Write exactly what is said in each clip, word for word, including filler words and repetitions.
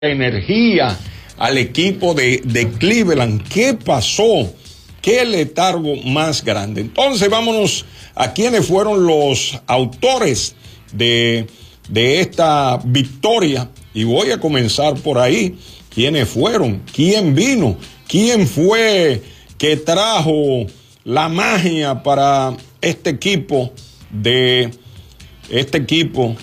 energía al equipo de, de Cleveland. ¿Qué pasó? ¿Qué letargo más grande? Entonces vámonos a quiénes fueron los autores de, de esta victoria, y voy a comenzar por ahí. ¿Quiénes fueron? ¿Quién vino? ¿Quién fue que trajo la magia para este equipo de este equipo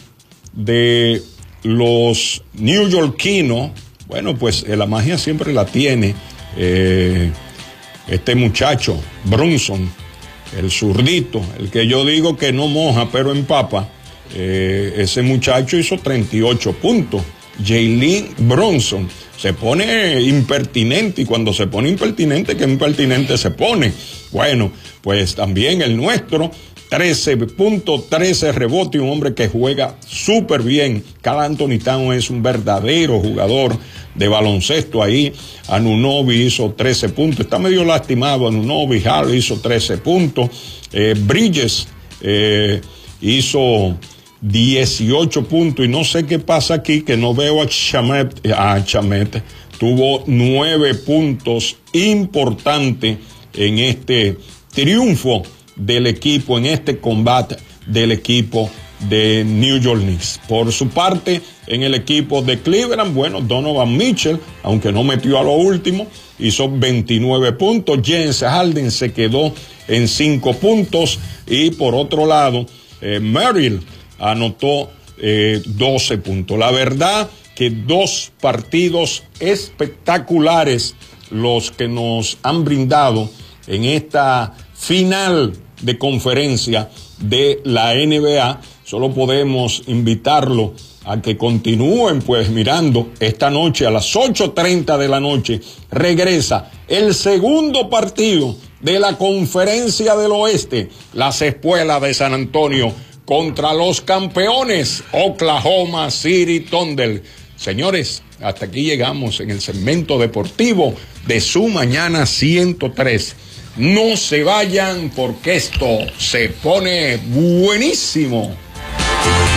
de los neoyorquinos? Bueno, pues eh, la magia siempre la tiene eh, este muchacho, Brunson, el zurdito, el que yo digo que no moja pero empapa. Eh, ese muchacho hizo treinta y ocho puntos. Jalen Brunson se pone impertinente, y cuando se pone impertinente, que impertinente se pone. Bueno, pues también el nuestro, trece puntos, trece rebotes, un hombre que juega súper bien. Karl Anthony Towns es un verdadero jugador de baloncesto ahí. Anunoby hizo trece puntos, está medio lastimado Anunoby. Hall hizo trece puntos. Eh, Bridges eh, hizo dieciocho puntos, y no sé qué pasa aquí, que no veo a Shamet, a Shamet, tuvo nueve puntos importantes en este triunfo del equipo, en este combate del equipo de New York Knicks. Por su parte, en el equipo de Cleveland, bueno, Donovan Mitchell, aunque no metió a lo último, hizo veintinueve puntos. James Harden se quedó en cinco puntos, y por otro lado, eh, Merrill anotó eh, doce puntos. La verdad que dos partidos espectaculares los que nos han brindado en esta final de conferencia de la N B A. Solo podemos invitarlo a que continúen pues mirando. Esta noche a las ocho treinta de la noche regresa el segundo partido de la Conferencia del Oeste, las Espuelas de San Antonio contra los campeones Oklahoma City Thunder. Señores, hasta aquí llegamos en el segmento deportivo de su Mañana ciento tres. No se vayan, porque esto se pone buenísimo.